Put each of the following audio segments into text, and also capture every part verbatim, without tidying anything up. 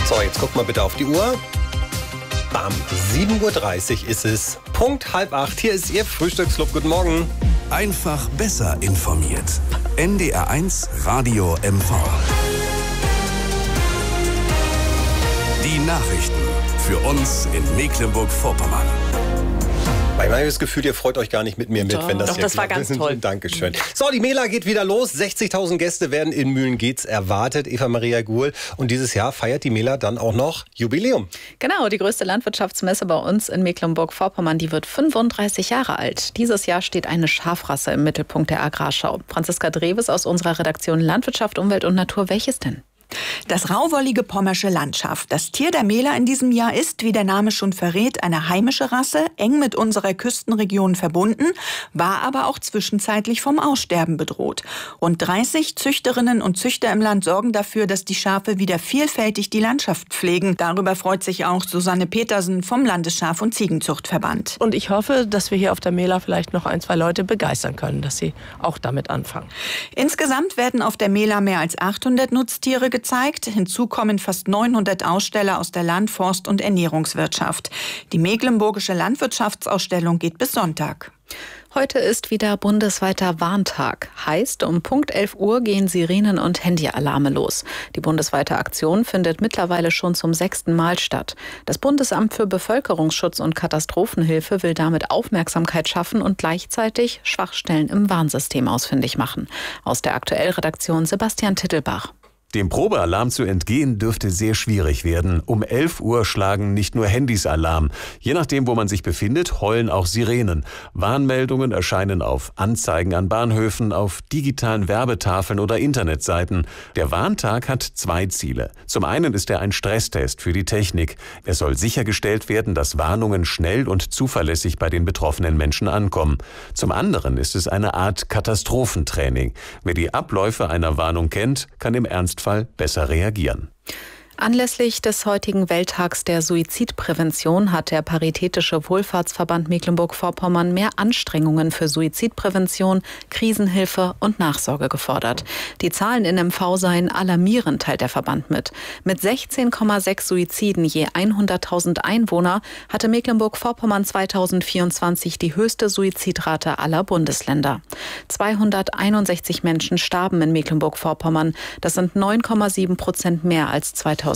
So, jetzt guckt mal bitte auf die Uhr. Bam, sieben Uhr dreißig ist es. Punkt halb acht. Hier ist Ihr Frühstücksclub. Guten Morgen. Einfach besser informiert. N D R eins Radio M V. Die Nachrichten für uns in Mecklenburg-Vorpommern. Bei mir das Gefühl, ihr freut euch gar nicht mit mir mit, Doch, wenn das doch, hier das war klappt. ganz toll. Dankeschön. So, die Mela geht wieder los. sechzigtausend Gäste werden in Mühlengeetz erwartet. Eva Maria Guhl. Und dieses Jahr feiert die Mela dann auch noch Jubiläum. Genau, die größte Landwirtschaftsmesse bei uns in Mecklenburg-Vorpommern, die wird fünfunddreißig Jahre alt. Dieses Jahr steht eine Schafrasse im Mittelpunkt der Agrarschau. Franziska Dreves aus unserer Redaktion Landwirtschaft, Umwelt und Natur. Welches denn? Das rauwollige pommersche Landschaf. Das Tier der Mela in diesem Jahr ist, wie der Name schon verrät, eine heimische Rasse, eng mit unserer Küstenregion verbunden, war aber auch zwischenzeitlich vom Aussterben bedroht. Rund dreißig Züchterinnen und Züchter im Land sorgen dafür, dass die Schafe wieder vielfältig die Landschaft pflegen. Darüber freut sich auch Susanne Petersen vom Landesschaf- und Ziegenzuchtverband. Und ich hoffe, dass wir hier auf der Mela vielleicht noch ein, zwei Leute begeistern können, dass sie auch damit anfangen. Insgesamt werden auf der Mela mehr als achthundert Nutztiere gezeigt. Hinzu kommen fast neunhundert Aussteller aus der Land-, Forst- und Ernährungswirtschaft. Die Mecklenburgische Landwirtschaftsausstellung geht bis Sonntag. Heute ist wieder bundesweiter Warntag. Heißt, um Punkt elf Uhr gehen Sirenen- und Handyalarme los. Die bundesweite Aktion findet mittlerweile schon zum sechsten Mal statt. Das Bundesamt für Bevölkerungsschutz und Katastrophenhilfe will damit Aufmerksamkeit schaffen und gleichzeitig Schwachstellen im Warnsystem ausfindig machen. Aus der Aktuell-Redaktion Sebastian Tittelbach. Dem Probealarm zu entgehen dürfte sehr schwierig werden. Um elf Uhr schlagen nicht nur Handys Alarm. Je nachdem, wo man sich befindet, heulen auch Sirenen. Warnmeldungen erscheinen auf Anzeigen an Bahnhöfen, auf digitalen Werbetafeln oder Internetseiten. Der Warntag hat zwei Ziele. Zum einen ist er ein Stresstest für die Technik. Es soll sichergestellt werden, dass Warnungen schnell und zuverlässig bei den betroffenen Menschen ankommen. Zum anderen ist es eine Art Katastrophentraining. Wer die Abläufe einer Warnung kennt, kann im Ernstfall besser reagieren. Anlässlich des heutigen Welttags der Suizidprävention hat der Paritätische Wohlfahrtsverband Mecklenburg-Vorpommern mehr Anstrengungen für Suizidprävention, Krisenhilfe und Nachsorge gefordert. Die Zahlen in M V seien alarmierend, teilt der Verband mit. Mit sechzehn Komma sechs Suiziden je hunderttausend Einwohner hatte Mecklenburg-Vorpommern zweitausendvierundzwanzig die höchste Suizidrate aller Bundesländer. zweihunderteinundsechzig Menschen starben in Mecklenburg-Vorpommern. Das sind neun Komma sieben Prozent mehr als zweitausenddreiundzwanzig.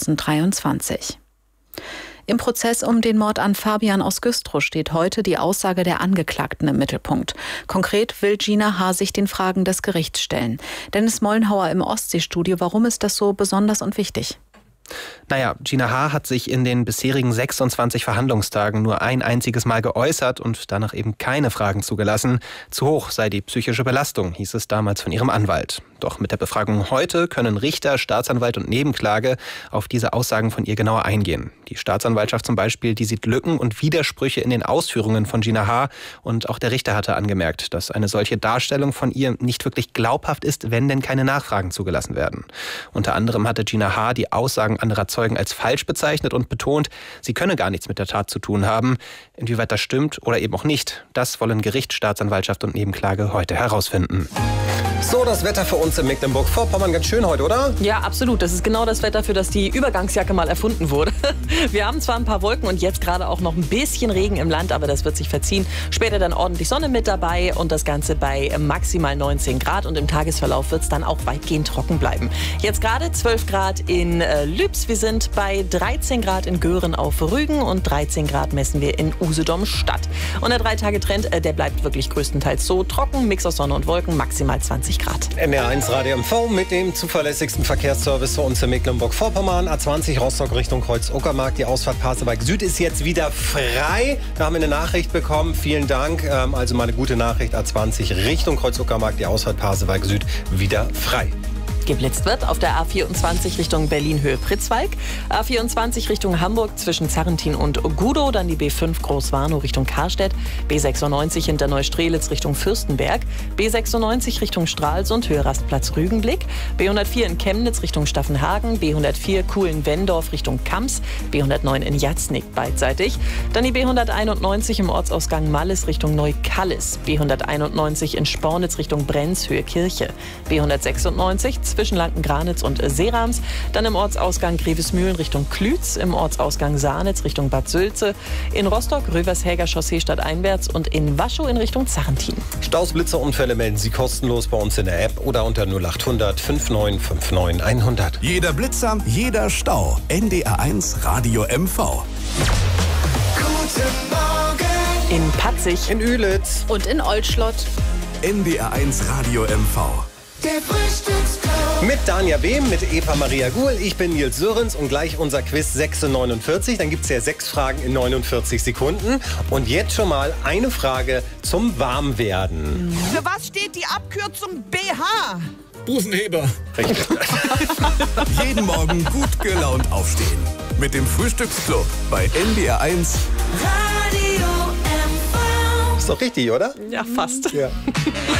Im Prozess um den Mord an Fabian aus Güstrow steht heute die Aussage der Angeklagten im Mittelpunkt. Konkret will Gina H. sich den Fragen des Gerichts stellen. Dennis Mollenhauer im Ostseestudio. Warum ist das so besonders und wichtig? Naja, Gina H. hat sich in den bisherigen sechsundzwanzig Verhandlungstagen nur ein einziges Mal geäußert und danach eben keine Fragen zugelassen. Zu hoch sei die psychische Belastung, hieß es damals von ihrem Anwalt. Doch mit der Befragung heute können Richter, Staatsanwalt und Nebenklage auf diese Aussagen von ihr genauer eingehen. Die Staatsanwaltschaft zum Beispiel, die sieht Lücken und Widersprüche in den Ausführungen von Gina H. Und auch der Richter hatte angemerkt, dass eine solche Darstellung von ihr nicht wirklich glaubhaft ist, wenn denn keine Nachfragen zugelassen werden. Unter anderem hatte Gina H. die Aussagen anderer Zeugen als falsch bezeichnet und betont, sie könne gar nichts mit der Tat zu tun haben. Inwieweit das stimmt oder eben auch nicht, das wollen Gericht, Staatsanwaltschaft und Nebenklage heute herausfinden. So, das Wetter für uns in Mecklenburg-Vorpommern ganz schön heute, oder? Ja, absolut. Das ist genau das Wetter, für das die Übergangsjacke mal erfunden wurde. Wir haben zwar ein paar Wolken und jetzt gerade auch noch ein bisschen Regen im Land, aber das wird sich verziehen. Später dann ordentlich Sonne mit dabei und das Ganze bei maximal neunzehn Grad. Und im Tagesverlauf wird es dann auch weitgehend trocken bleiben. Jetzt gerade zwölf Grad in äh, Lübs. Wir sind bei dreizehn Grad in Göhren auf Rügen und dreizehn Grad messen wir in Usedom Stadt. Und der Drei-Tage-Trend, äh, der bleibt wirklich größtenteils so trocken. Mix aus Sonne und Wolken, maximal zwanzig Grad. N D R eins Radio M V mit dem zuverlässigsten Verkehrsservice für uns in Mecklenburg-Vorpommern. A zwanzig Rostock Richtung Kreuz-Uckermark. Die Ausfahrt Pasewalk Süd ist jetzt wieder frei. Da haben wir eine Nachricht bekommen. Vielen Dank. Also mal eine gute Nachricht. A zwanzig Richtung Kreuz-Uckermark. Die Ausfahrt Pasewalk Süd wieder frei. Geblitzt wird auf der A vierundzwanzig Richtung Berlin-Höhe Pritzwalk, A vierundzwanzig Richtung Hamburg zwischen Zarrentin und Gudow, dann die B fünf Großwarnow Richtung Karstedt, B sechsundneunzig hinter Neustrelitz Richtung Fürstenberg, B sechsundneunzig Richtung Stralsund, Höhe Rastplatz Rügenblick, B hundertvier in Chemnitz Richtung Staffenhagen, B hundertvier Kuhlen-Wendorf Richtung Kamps, B hundertneun in Jatznik beidseitig, dann die B hunderteinundneunzig im Ortsausgang Malles Richtung Neukallis, B hunderteinundneunzig in Spornitz Richtung Brenz, Höhe Kirche, B hundertsechsundneunzig zwischen Lanken-Granitz und Seerams. Dann im Ortsausgang Grevesmühlen Richtung Klütz, im Ortsausgang Sahnitz Richtung Bad Sülze, in Rostock Rövershäger Chaussee stadteinwärts und in Waschow in Richtung Zarrentin. Staus, Blitzer, Unfälle melden Sie kostenlos bei uns in der App oder unter null acht hundert fünfundneunzig neunundfünfzig hundert. Jeder Blitzer, jeder Stau. N D R eins Radio M V. Guten Morgen. In Patzig, In Ühlitz. Und in Oldschlott. N D R eins Radio M V. Der Frühstücksclub. Mit Danja Behm, mit Eva Maria Guhl. Ich bin Nils Sörens und gleich unser Quiz sechs Uhr neunundvierzig. Dann gibt es ja sechs Fragen in neunundvierzig Sekunden. Und jetzt schon mal eine Frage zum Warmwerden. Für was steht die Abkürzung B H? Busenheber. Richtig. Jeden Morgen gut gelaunt aufstehen. Mit dem Frühstücksclub bei N D R eins. Radio M V. Ist doch richtig, oder? ja fast. Ja.